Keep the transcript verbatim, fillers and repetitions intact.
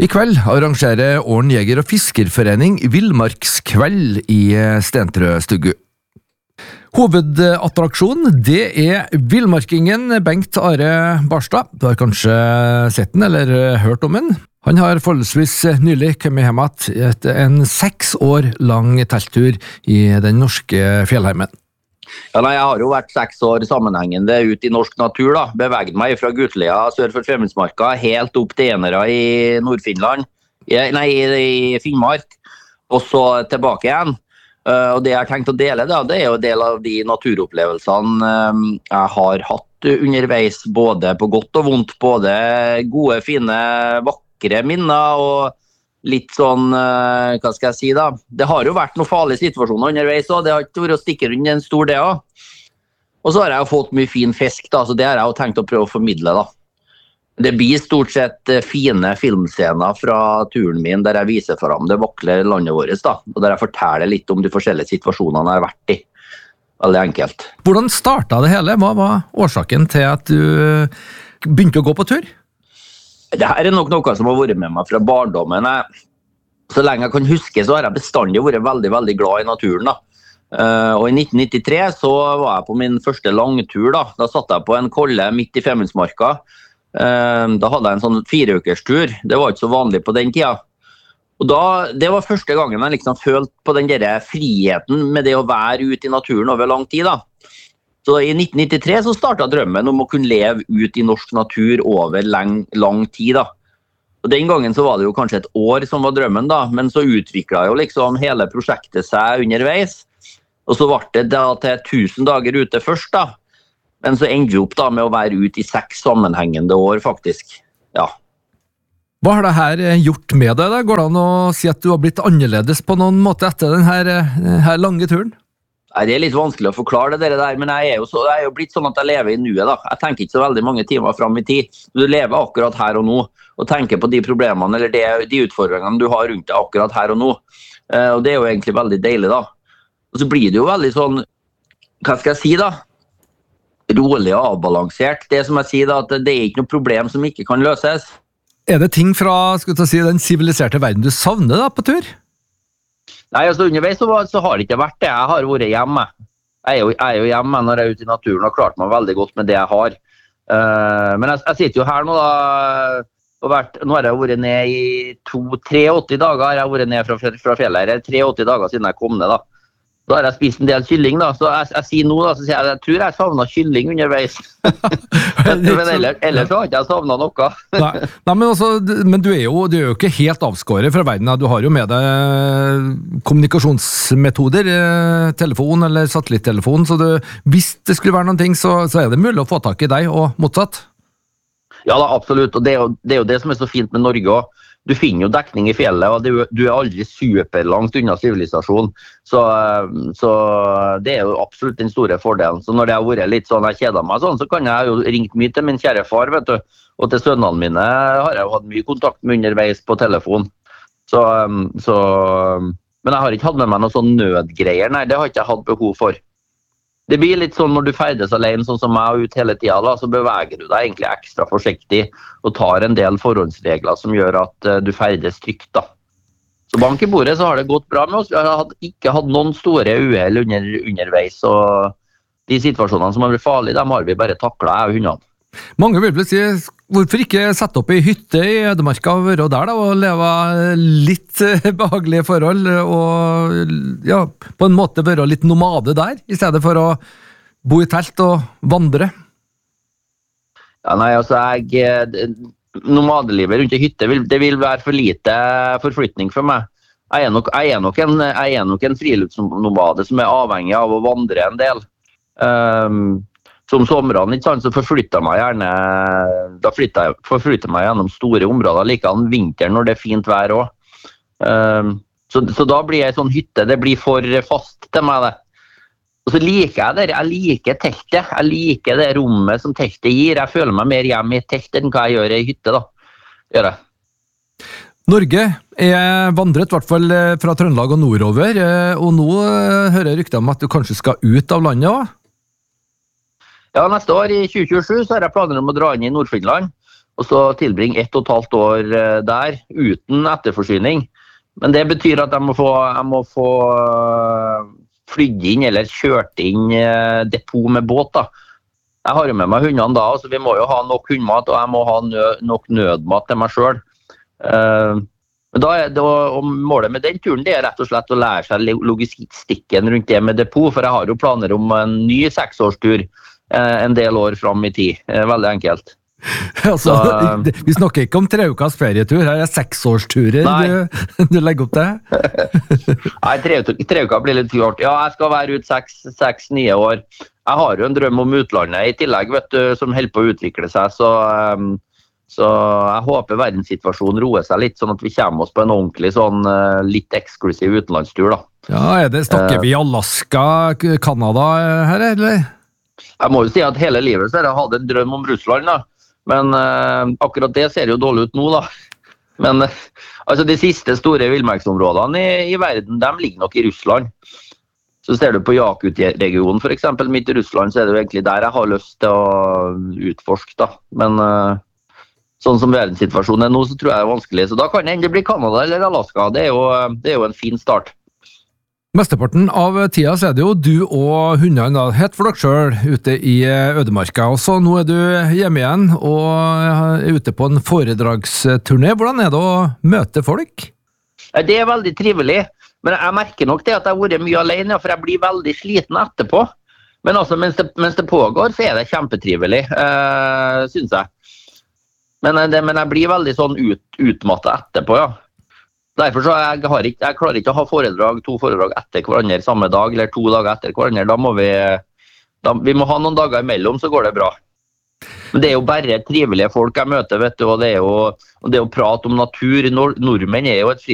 I kveld arrangerer Åren Jeger- og Fiskerforening Villmarkskveld i Stentrøstugu. Hovedattraksjonen, det er villmarkingen Bengt Are Barstad. Du har kanskje sett den eller hørt om den? Han har forholdsvis nylig kommet hjem etter en seks år lang telttur i den norske fjellheimen. Ja, nei, jeg har jo vært seks år sammenhengende ut i norsk natur da. Beveget meg fra Gutlia sør for Femundsmarka helt opp til Enera i Nord-Finland, nei, i Finnmark, og så tilbake igjen. Uh, og det jeg har tenkt å dele da, det er jo en del av de naturopplevelsene um, jeg har hatt underveis, både på godt og vondt, både gode, fine, vakre minner og litt sånn, uh, hva skal jeg si da, det har jo vært noen farlige situasjoner underveis også, det har ikke vært å stikke rundt en stor del også. Og så har jeg jo fått mye fin fisk da, så det har jeg jo tenkt å prøve å formidle da. Det blir stort sett fine filmscener fra turen min der jeg viser frem det vakre landet vårt da, og der jeg forteller litt om de forskjellige situasjonene jeg har vært i. Veldig enkelt. Hvordan startet det hele? Hva var årsaken til at du begynte å gå på tur? Det her er nok noe som har vært med meg fra barndommen. Jeg, så lenge jeg kan huske så har jeg bestandig vært veldig, veldig glad i naturen da. Uh, og i nitten nittitre så var jeg på min første langtur da. Da satt jeg på en kolle midt i Femundsmarka. Uh, da hadde jeg en sånn fireukerstur. Det var ikke så vanlig på den tida. Og da, det var første gangen jeg liksom følte på den der friheten med det å være ute i naturen over lang tid da. Så i nitten nittitre så startet drømmen om å kunne leve ut i norsk natur over lang, lang tid da. Og den gangen så var det jo kanskje et år som var drømmen da, men så utviklet jo liksom hele prosjektet seg underveis. Og så ble det da til tusen dager ute først da. Men så endte vi opp da med å være ute i seks sammenhengende år faktisk. Ja. Hva har det her gjort med deg da? Går det an å si at du har blitt annerledes på noen måte etter denne her lange turen? Nei, det er litt vanskelig å forklare det der, men jeg er, jo så, jeg er jo blitt sånn at jeg lever i nuet da. Jeg tenker ikke så veldig mange timer frem i tid. Du lever akkurat her og nå, og tenker på de problemene eller de, de utfordringene du har rundt deg akkurat her og nå. Og det er jo egentlig veldig deilig da. Og så blir det jo veldig sånn, hva skal jeg si da? Rolig og avbalansert. Det som jeg sier da, at det er ikke noe problem som ikke kan løses. Er det ting fra, skal du si, den siviliserte verden du savner da på tur? Nei, altså underveis så, så har det ikke vært det. Jeg har vært hjemme. Jeg er jo, jeg er jo hjemme når jeg er ute i naturen og har klart meg veldig godt med det jeg har. Uh, men jeg, jeg sitter jo her nå da, og vært, nå har jeg vært ned i to, åttitre dager, jeg har vært ned fra, fra fjellet her, åttitre dager siden jeg kom ned da. Da har jeg spist en del kylling da, så jeg, jeg sier nå da, så sier jeg, jeg tror jeg savnet kylling underveis. men ellers, ellers så har ikke jeg savnet noe. Nei, nei men, også, men du, er jo, du er jo ikke helt avskåret fra verden. Du har jo med deg kommunikasjonsmetoder, telefon eller satellittelefon, så du, hvis det skulle være noen ting, så, så er det mulig å få tak i deg, og motsatt. Ja da, absolutt, og det er jo det, er jo det som er så fint med Norge også. Du finner jo dekning i fjellet, og du, du er aldri superlangt unna sivilisasjon. Så, så det er jo absolutt den store fordelen. Så når det har vært litt sånn, jeg kjeder meg sånn, så kan jeg jo ringt mye til min kjære far, vet du. Og til sønnene mine har jeg jo hatt mye kontakt med underveis på telefon. Så, så, men jeg har ikke hatt med meg noen sånn nødgreier, nei, det har ikke jeg hatt behov for. Det blir litt sånn når du ferdes alene, sånn som jeg ut hele tiden, da, så beveger du deg egentlig ekstra forsiktig og tar en del forhåndsregler som gjør at uh, du ferdes trygt da. Så bank i bordet så har det gått bra med oss. Vi har ikke hatt noen store uhell under, underveis, og de situasjonene som har vært farlige, dem har vi bare taklet, jeg og hundene. Mange vil vel si, hvorfor ikke sette opp i hytte i Ødemarka og være der da, og leve litt behagelige forhold, og ja, på en måte være litt nomade der, i stedet for å bo i telt og vandre? Ja, nei, altså, jeg, nomadelivet rundt i hytte, det vil være for lite forflytning for meg. Jeg er nok, jeg er nok en, jeg er nok en friluftsnomade som er avhengig av å vandre en del. Um, Som somrene, ikke sant, så forflytter jeg meg gjerne, da flytter jeg, forflytter jeg meg gjennom store områder, likevel vinteren når det er fint vær også. Um, så, så da blir jeg sånn hytte, det blir for fast til meg det. Og så liker jeg det, jeg liker teltet, jeg liker det rommet som teltet gir, jeg føler meg mer hjemme i teltet enn hva jeg gjør i hytte da. Gjør jeg. Norge er vandret i hvert fall fra Trøndelag og nordover, og nå hører jeg rykter om at du kanskje skal ut av landet også? Ja, neste år i tjue tjuesju så har jeg planer om å dra inn i Nord-Finland, og så tilbringe ett og et halvt år eh, der, uten etterforsyning. Men det betyr at jeg må få, jeg må få eh, flydd inn, eller kjørt inn eh, depot med båt da. Jeg har jo med meg hundene da, så vi må jo ha nok hundmat, og jeg må ha nø, nok nødmat til meg selv. Uh, da er det, og målet med den turen, det er rett og slett å lære seg logistikken rundt det med depot, for jeg har jo planer om en ny seksårstur uh, en del år frem i tid. Uh, veldig enkelt. Altså, så, vi snakker ikke om tre ukers ferietur, her er seksårsturer du, du legger opp til. Nei, tre, tre uker blir litt klart. Ja, jeg skal være ut seks, seks, nye år. Jeg har jo en drøm om utlandet i tillegg, vet du, som holder på å utvikle seg, så, um, så jeg håper verdenssituasjonen roer seg litt, sånn at vi kommer oss på en ordentlig, sånn uh, litt eksklusiv utenlandstur da. Ja, er det, snakker vi Alaska, Kanada her, eller? Jeg må jo si at hele livet så har jeg hatt en drøm om Russland da, men uh, akkurat det ser jo dårlig ut nå da. Men uh, altså de siste store villmarksområdene i, i verden, de ligger nok i Russland. Så ser du på Jakut-regionen for eksempel, midt i Russland, så er det jo egentlig der jeg har lyst til å utforske da. Men uh, sånn som verdenssituasjonen er nå, så tror jeg det er vanskelig. Så da kan det ende bli Kanada eller Alaska. Det er jo, det er jo en fin start. Mesteparten av tida så er det jo du og hundene da, helt for dere selv, ute i ødemarka. Og så nå er du hjemme igjen og er ute på en foredragsturné. Hvordan er det å møte folk? Det er veldig trivelig. Men jeg merker nok det at jeg har vært mye alene, for jeg blir veldig sliten etterpå. Men altså, mens det, mens det pågår, så er det kjempetrivelig, eh, synes jeg. Men, det, men jeg blir veldig sånn ut, utmattet etterpå, ja. Derfor så jeg, har ikke, jeg klarer ikke å ha foredrag, to foredrag etter hverandre samme dag, eller to dager etter hverandre. Da må vi, da, vi må ha noen dager imellom, så går det bra. Men det er jo bare trivelige folk jeg møter, vet du, og det er jo, og det er jo prat om natur. Nord, nordmenn er jo et